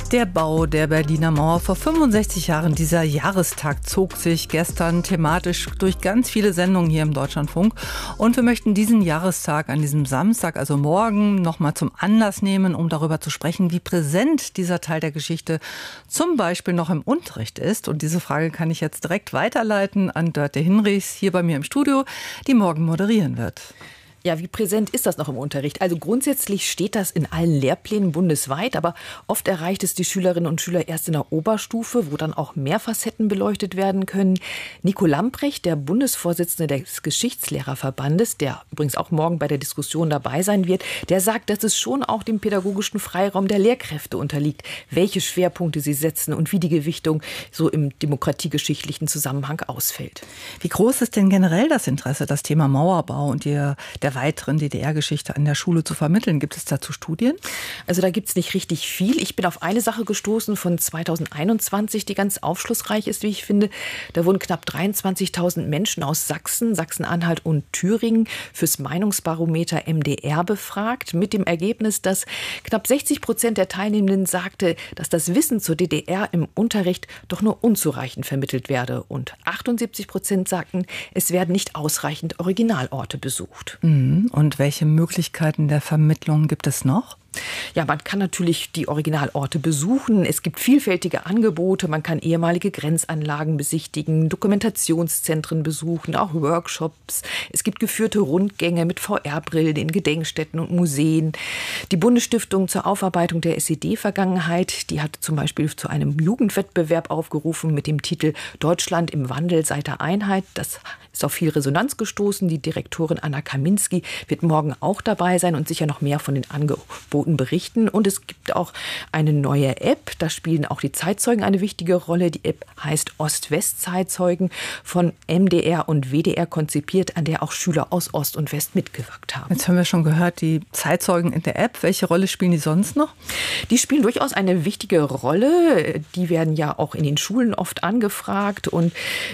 Der Bau der Berliner Mauer vor 65 Jahren, dieser Jahrestag zog sich gestern thematisch durch ganz viele Sendungen hier im Deutschlandfunk. Und wir möchten diesen Jahrestag an diesem Samstag, also morgen, nochmal zum Anlass nehmen, um darüber zu sprechen, wie präsent dieser Teil der Geschichte zum Beispiel noch im Unterricht ist. Und diese Frage kann ich jetzt direkt weiterleiten an Dörte Hinrichs hier bei mir im Studio, die morgen moderieren wird. Ja, wie präsent ist das noch im Unterricht? Also grundsätzlich steht das in allen Lehrplänen bundesweit, aber oft erreicht es die Schülerinnen und Schüler erst in der Oberstufe, wo dann auch mehr Facetten beleuchtet werden können. Nico Lamprecht, der Bundesvorsitzende des Geschichtslehrerverbandes, der übrigens auch morgen bei der Diskussion dabei sein wird, der sagt, dass es schon auch dem pädagogischen Freiraum der Lehrkräfte unterliegt, welche Schwerpunkte sie setzen und wie die Gewichtung so im demokratiegeschichtlichen Zusammenhang ausfällt. Wie groß ist denn generell das Interesse, das Thema Mauerbau und der weiteren DDR-Geschichte an der Schule zu vermitteln? Gibt es dazu Studien? Also da gibt es nicht richtig viel. Ich bin auf eine Sache gestoßen von 2021, die ganz aufschlussreich ist, wie ich finde. Da wurden knapp 23.000 Menschen aus Sachsen, Sachsen-Anhalt und Thüringen fürs Meinungsbarometer MDR befragt, mit dem Ergebnis, dass knapp 60% der Teilnehmenden sagte, dass das Wissen zur DDR im Unterricht doch nur unzureichend vermittelt werde. Und 78% sagten, es werden nicht ausreichend Originalorte besucht. Und welche Möglichkeiten der Vermittlung gibt es noch? Ja, man kann natürlich die Originalorte besuchen. Es gibt vielfältige Angebote. Man kann ehemalige Grenzanlagen besichtigen, Dokumentationszentren besuchen, auch Workshops. Es gibt geführte Rundgänge mit VR-Brillen in Gedenkstätten und Museen. Die Bundesstiftung zur Aufarbeitung der SED-Vergangenheit, die hat zum Beispiel zu einem Jugendwettbewerb aufgerufen mit dem Titel Deutschland im Wandel seit der Einheit. Das ist auf viel Resonanz gestoßen. Die Direktorin Anna Kaminski wird morgen auch dabei sein und sicher noch mehr von den Angeboten berichten. Und es gibt auch eine neue App, da spielen auch die Zeitzeugen eine wichtige Rolle. Die App heißt Ost-West-Zeitzeugen, von MDR und WDR konzipiert, an der auch Schüler aus Ost und West mitgewirkt haben. Jetzt haben wir schon gehört, die Zeitzeugen in der App. Welche Rolle spielen die sonst noch? Die spielen durchaus eine wichtige Rolle. Die werden ja auch in den Schulen oft angefragt und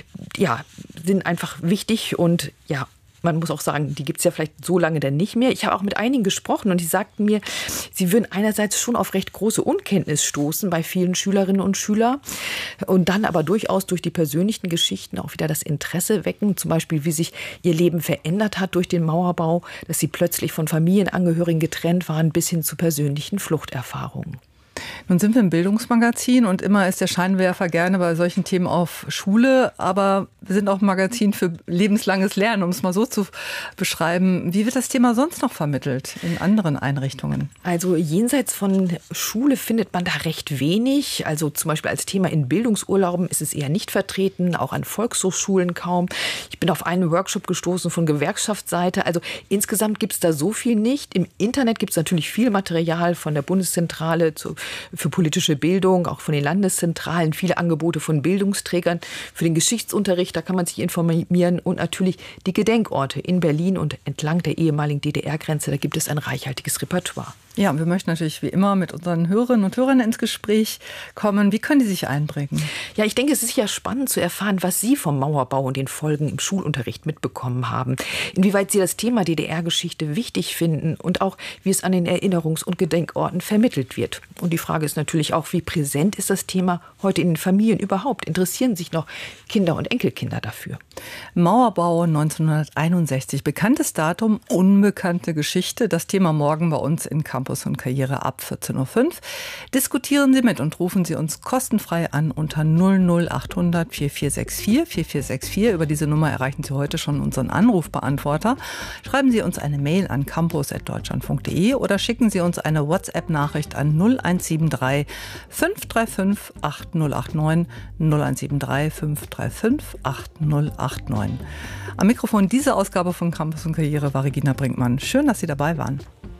ja, sind einfach wichtig und ja, man muss auch sagen, die gibt es ja vielleicht so lange dann nicht mehr. Ich habe auch mit einigen gesprochen und die sagten mir, sie würden einerseits schon auf recht große Unkenntnis stoßen bei vielen Schülerinnen und Schülern und dann aber durchaus durch die persönlichen Geschichten auch wieder das Interesse wecken, zum Beispiel wie sich ihr Leben verändert hat durch den Mauerbau, dass sie plötzlich von Familienangehörigen getrennt waren bis hin zu persönlichen Fluchterfahrungen. Nun sind wir im Bildungsmagazin und immer ist der Scheinwerfer gerne bei solchen Themen auf Schule, aber wir sind auch ein Magazin für lebenslanges Lernen, um es mal so zu beschreiben. Wie wird das Thema sonst noch vermittelt in anderen Einrichtungen? Also jenseits von Schule findet man da recht wenig. Also zum Beispiel als Thema in Bildungsurlauben ist es eher nicht vertreten, auch an Volkshochschulen kaum. Ich bin auf einen Workshop gestoßen von Gewerkschaftsseite. Also insgesamt gibt es da so viel nicht. Im Internet gibt es natürlich viel Material von der Bundeszentrale für politische Bildung, auch von den Landeszentralen, viele Angebote von Bildungsträgern für den Geschichtsunterricht, da kann man sich informieren und natürlich die Gedenkorte in Berlin und entlang der ehemaligen DDR-Grenze, da gibt es ein reichhaltiges Repertoire. Ja, und wir möchten natürlich wie immer mit unseren Hörerinnen und Hörern ins Gespräch kommen. Wie können die sich einbringen? Ja, ich denke, es ist ja spannend zu erfahren, was Sie vom Mauerbau und den Folgen im Schulunterricht mitbekommen haben. Inwieweit Sie das Thema DDR-Geschichte wichtig finden und auch, wie es an den Erinnerungs- und Gedenkorten vermittelt wird. Und die Frage ist natürlich auch, wie präsent ist das Thema heute in den Familien überhaupt? Interessieren sich noch Kinder und Enkelkinder dafür? Mauerbau 1961. Bekanntes Datum, unbekannte Geschichte. Das Thema morgen bei uns in Campus und Karriere ab 14.05 Uhr. Diskutieren Sie mit und rufen Sie uns kostenfrei an unter 00800 4464 4464. Über diese Nummer erreichen Sie heute schon unseren Anrufbeantworter. Schreiben Sie uns eine Mail an campus@deutschlandfunk.de oder schicken Sie uns eine WhatsApp-Nachricht an 0173 535 8089 0173 535 8089. Am Mikrofon diese Ausgabe von Campus und Karriere war Regina Brinkmann. Schön, dass Sie dabei waren.